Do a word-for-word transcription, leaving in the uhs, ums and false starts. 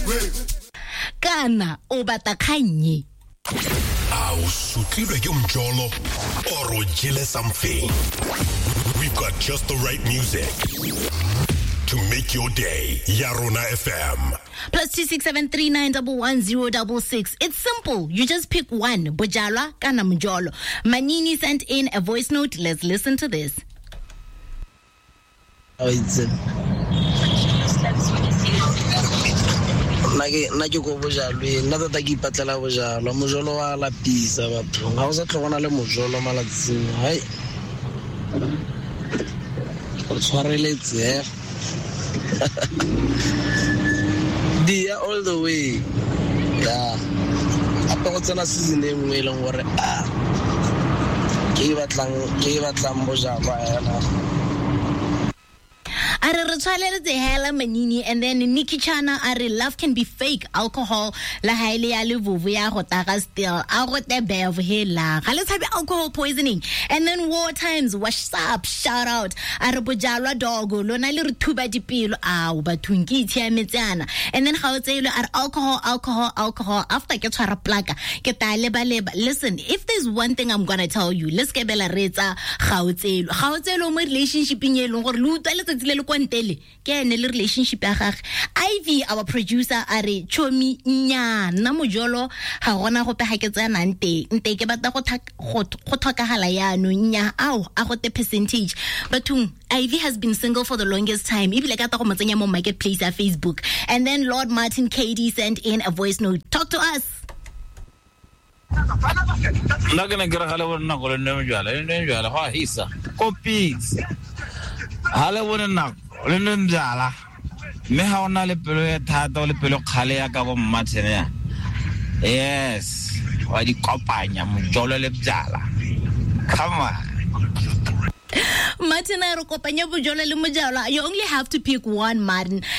Kana o bata kanye. Au sutlilwe ke mjolo or o jele something. We've got just the right music to make your day. Yarona F M. Plus two six seven three nine double one zero double six. It's simple. You just pick one. Bojalwa kana mjolo. Manini sent in a voice note. Let's listen to this. Oh, it's Nage nage go bojalwe nna tota ke ipatlela bojalwa mojolo wa la pisa batho ga o sa tlhogona le mojolo malatsing hai o tshwareletse dia all the way yeah apa go tsena season e nngwe e leng gore ah ke batlang ke batlang bojalwa yana Are retshwaletse hela Manini, and then Nikki Chana are love can be fake. Alcohol la haile ya levuvu ya go taga still a go te bev hela ga le tshabe alcohol poisoning. And then war times wash up shout out are bojalwa dogo lona le re thuba dipelo a ba thunki itshiametsana. And then ga o tselo are alcohol alcohol alcohol after ke tshwara plaka ke ta leba leba. Listen, if there's one thing I'm gonna tell you, let's ke bela retsa ga o tselo ga o tselo mo relationship e leng gore lu tla le tsile le kwantele ke ene le relationship ya gagwe. Ivy our producer are chomi nya na mojolo ga gona go pe ha ke tsana nte nte ke batla go go tlhokagala ya no nya ao a go te percentage but Ivy has been single for the longest time ibile ka ta go motsenya mo marketplace ya Facebook. And then Lord Martin K D sent in a voice note. Talk to us. Nna ke ne ke re ga le bona go le nne mjala le nne mjala ga hisa copies ha le bona nako le nne mjala me ha ona le pelo ya thata le pelo khale ya ka bo Martin ya yes wa di kopanya mjolo le mjala come on Martin a re kopanya bojolo le mojalo. You only have to pick one, Martin.